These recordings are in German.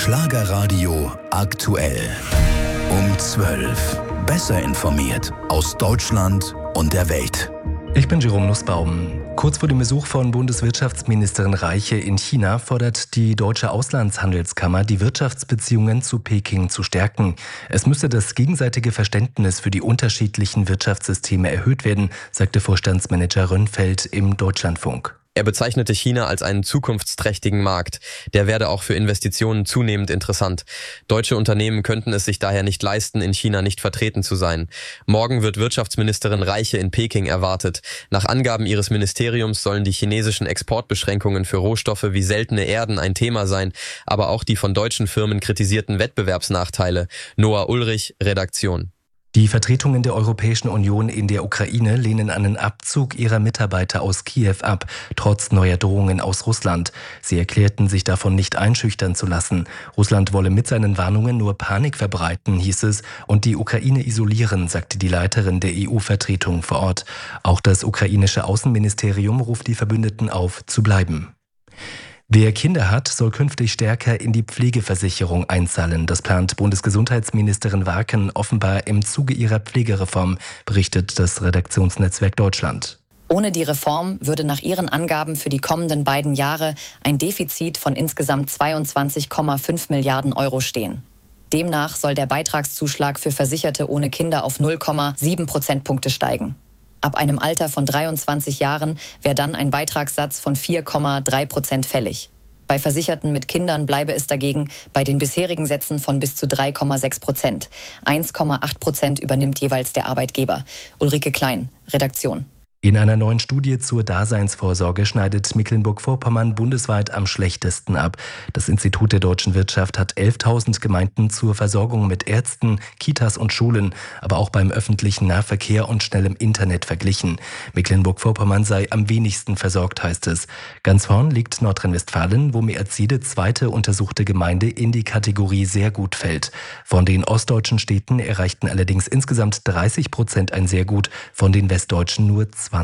Schlagerradio aktuell. Um 12. Besser informiert aus Deutschland und der Welt. Ich bin Jerome Nussbaum. Kurz vor dem Besuch von Bundeswirtschaftsministerin Reiche in China fordert die Deutsche Auslandshandelskammer, die Wirtschaftsbeziehungen zu Peking zu stärken. Es müsse das gegenseitige Verständnis für die unterschiedlichen Wirtschaftssysteme erhöht werden, sagte Vorstandsmanager Rönnfeld im Deutschlandfunk. Er bezeichnete China als einen zukunftsträchtigen Markt. Der werde auch für Investitionen zunehmend interessant. Deutsche Unternehmen könnten es sich daher nicht leisten, in China nicht vertreten zu sein. Morgen wird Wirtschaftsministerin Reiche in Peking erwartet. Nach Angaben ihres Ministeriums sollen die chinesischen Exportbeschränkungen für Rohstoffe wie seltene Erden ein Thema sein, aber auch die von deutschen Firmen kritisierten Wettbewerbsnachteile. Noah Ulrich, Redaktion. Die Vertretungen der Europäischen Union in der Ukraine lehnen einen Abzug ihrer Mitarbeiter aus Kiew ab, trotz neuer Drohungen aus Russland. Sie erklärten, sich davon nicht einschüchtern zu lassen. Russland wolle mit seinen Warnungen nur Panik verbreiten, hieß es, und die Ukraine isolieren, sagte die Leiterin der EU-Vertretung vor Ort. Auch das ukrainische Außenministerium ruft die Verbündeten auf, zu bleiben. Wer Kinder hat, soll künftig stärker in die Pflegeversicherung einzahlen. Das plant Bundesgesundheitsministerin Warken offenbar im Zuge ihrer Pflegereform, berichtet das Redaktionsnetzwerk Deutschland. Ohne die Reform würde nach ihren Angaben für die kommenden beiden Jahre ein Defizit von insgesamt 22,5 Milliarden Euro stehen. Demnach soll der Beitragszuschlag für Versicherte ohne Kinder auf 0,7 Prozentpunkte steigen. Ab einem Alter von 23 Jahren wäre dann ein Beitragssatz von 4,3% fällig. Bei Versicherten mit Kindern bleibe es dagegen bei den bisherigen Sätzen von bis zu 3,6%. 1,8% übernimmt jeweils der Arbeitgeber. Ulrike Klein, Redaktion. In einer neuen Studie zur Daseinsvorsorge schneidet Mecklenburg-Vorpommern bundesweit am schlechtesten ab. Das Institut der deutschen Wirtschaft hat 11.000 Gemeinden zur Versorgung mit Ärzten, Kitas und Schulen, aber auch beim öffentlichen Nahverkehr und schnellem Internet verglichen. Mecklenburg-Vorpommern sei am wenigsten versorgt, heißt es. Ganz vorn liegt Nordrhein-Westfalen, wo mehr als jede zweite untersuchte Gemeinde in die Kategorie sehr gut fällt. Von den ostdeutschen Städten erreichten allerdings insgesamt 30% ein sehr gut, von den westdeutschen nur 20%.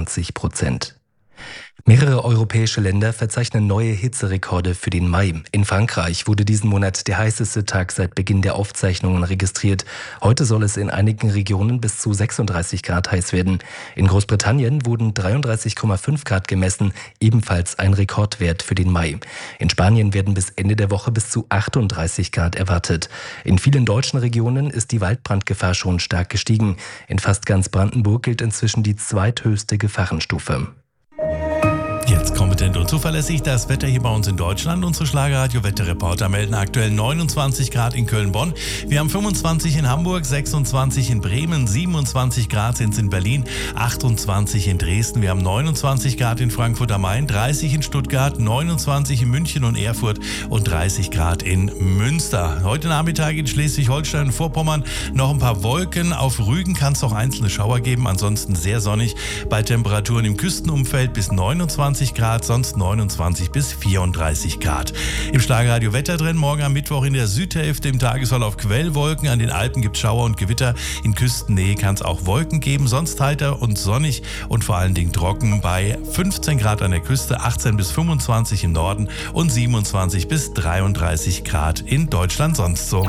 Mehrere europäische Länder verzeichnen neue Hitzerekorde für den Mai. In Frankreich wurde diesen Monat der heißeste Tag seit Beginn der Aufzeichnungen registriert. Heute soll es in einigen Regionen bis zu 36 Grad heiß werden. In Großbritannien wurden 33,5 Grad gemessen, ebenfalls ein Rekordwert für den Mai. In Spanien werden bis Ende der Woche bis zu 38 Grad erwartet. In vielen deutschen Regionen ist die Waldbrandgefahr schon stark gestiegen. In fast ganz Brandenburg gilt inzwischen die zweithöchste Gefahrenstufe. Jetzt kompetent und zuverlässig das Wetter hier bei uns in Deutschland. Unsere Schlagerradio-Wetterreporter melden aktuell 29 Grad in Köln-Bonn. Wir haben 25 in Hamburg, 26 in Bremen, 27 Grad sind es in Berlin, 28 in Dresden. Wir haben 29 Grad in Frankfurt am Main, 30 in Stuttgart, 29 in München und Erfurt und 30 Grad in Münster. Heute Nachmittag in Schleswig-Holstein und Vorpommern noch ein paar Wolken. Auf Rügen kann es auch einzelne Schauer geben, ansonsten sehr sonnig. Bei Temperaturen im Küstenumfeld bis 29 Grad, sonst 29 bis 34 Grad. Im Schlagerradio Wetter drin, morgen am Mittwoch in der Südhälfte im Tagesverlauf Quellwolken. An den Alpen gibt es Schauer und Gewitter. In Küstennähe kann es auch Wolken geben, sonst heiter und sonnig und vor allen Dingen trocken bei 15 Grad an der Küste, 18 bis 25 im Norden und 27 bis 33 Grad in Deutschland sonst so.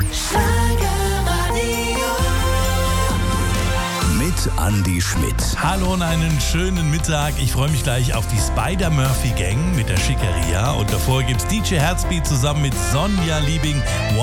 Andi Schmidt. Hallo und einen schönen Mittag. Ich freue mich gleich auf die Spider-Murphy Gang mit der Schickeria. Und davor gibt's DJ Herzbeat zusammen mit Sonja Liebing.